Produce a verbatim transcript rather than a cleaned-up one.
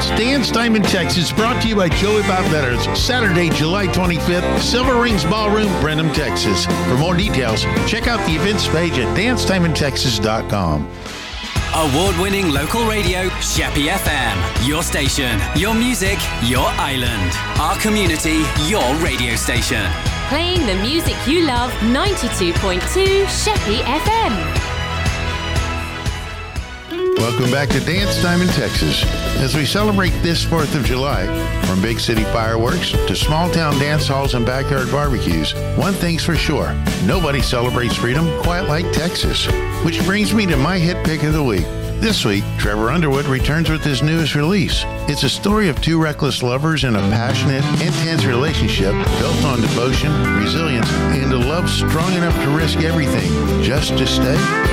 It's Dance Time in Texas, brought to you by Joey Bob Veterans, Saturday, July twenty-fifth, Silver Rings Ballroom, Brenham, Texas. For more details, check out the events page at dance time in texas dot com. Award-winning local radio, Sheppy F M. Your station, your music, your island. Our community, your radio station. Playing the music you love, ninety-two point two Sheppy F M. Welcome back to Dance Time in Texas. As we celebrate this fourth of July, from big city fireworks to small town dance halls and backyard barbecues, one thing's for sure, nobody celebrates freedom quite like Texas. Which brings me to my hit pick of the week. This week, Trevor Underwood returns with his newest release. It's a story of two reckless lovers in a passionate, intense relationship built on devotion, resilience, and a love strong enough to risk everything just to stay